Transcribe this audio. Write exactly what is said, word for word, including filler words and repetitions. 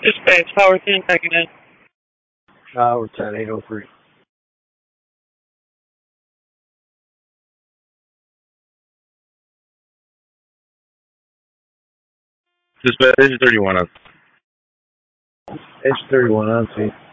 Dispatch, Power ten, checking in. Tower ten, eight oh three. Dispatch, thirty-one on. Edge thirty-one on scene.